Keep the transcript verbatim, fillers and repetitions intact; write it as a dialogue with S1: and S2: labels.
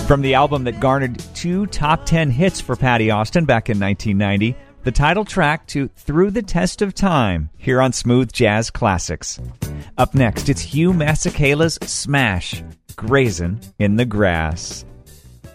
S1: From the album that garnered two top ten hits for Patti Austin back in nineteen ninety, the title track to Through the Test of Time, here on Smooth Jazz Classics. Up next, it's Hugh Masekela's smash, Grazin' in the Grass.